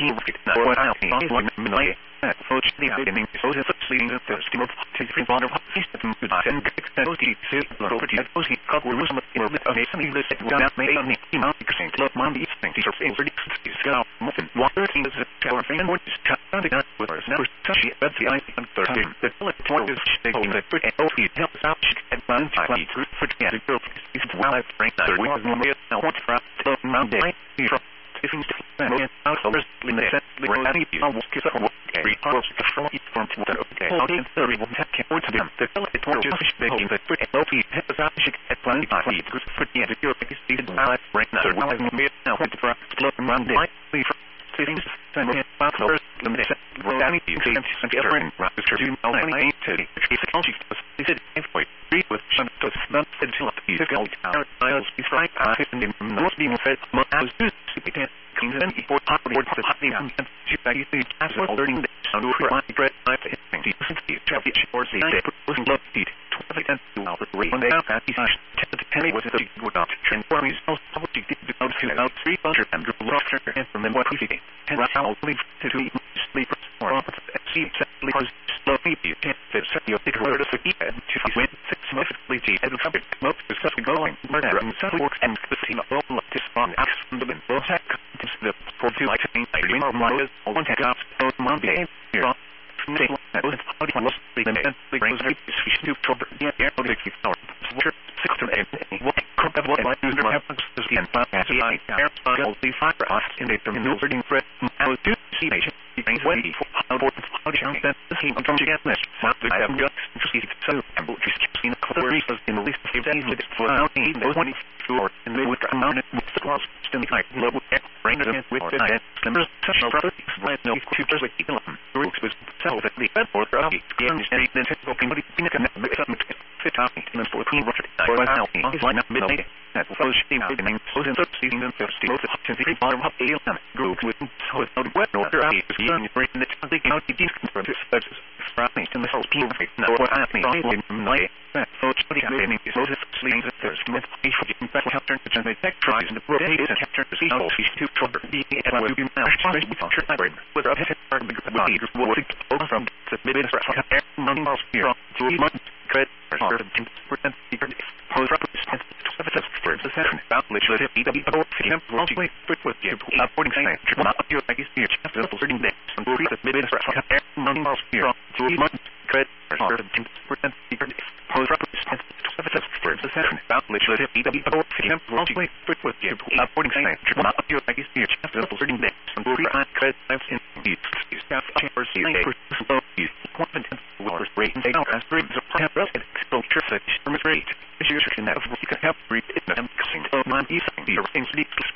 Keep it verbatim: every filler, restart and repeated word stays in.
me or what I'll be on midnight. That approach the beginning is also sleeping the thirsty of different water system to and those two property at those cover was much more with a mason list that made on the amount percent love money things are already go muffin water things that our friend would just cut down the with us never touch it but the I think thirteen the toilet is shaking the foot and O P helps out and one time group for the girl is well I think that was no more now what for around day if you stand out of the net the reality of what is a every house from it from the okay audience the will have to to them the toilet was just making the foot and O P has out at one time good for the your is the life right now well as me now what for around day things and about first the net reality you can see some other in rapture to know I ain't to the technology is it for free with some to not until the gold I'll be right I in not being fed I was just to clean and for hot board to hot thing and she back you see as well learning the sound of my bread I think the traffic or the was love feed twenty and two hours rate when they have that is to tell me what is the good not transform yourself public to out to out three hundred and rougher and from what we think and how leave to sleep or see because slow people can't fit your big word of the and to win significantly to and something most discussing going murder and some work and the scene of all this on accident and both the for two like things I dream of my is one take out on Monday here on Sunday that was how do you want to the man the brings very fish to trouble yeah yeah the keep our six to eight what could have what I do to have to see and as I care all the fire off in the new learning for how to see nation things when how to how to chance that the scene from get this I have got to see so and just seen the color reasons in the list of days with for how he knows when he's sure and they would amount it with the cross still like level brain again with the head slimmers such a property right no to just like people groups with self at the bed for the game is any then take okay but in a connect with some fit out in for clean rocket or how he is line up midnight that was steam beginning so in the season and first both to the bottom of the group with so it's not wet or is being written that thinking out the decent for this services from in the whole people now what I think I would night that so it's pretty happening is also sleeping the first with a fucking back capture to generate tech tries and the rotate and capture to see how she's too trouble the and I will be now especially with our brain with our head part of the body will think from the middle of air money miles here to months credit or percent post up for the session about literally be the people camp longly with you upboarding saying not up your legacy your chance of learning this and will the middle of air money miles here to months credit or percent post up for the session about literally be the people camp longly with you upboarding saying not up your legacy your chance of learning this and will credit in these staff chambers so these confidence will rate and down as rate of perhaps exposure such as rate issues in that you can have read it and of my easing the things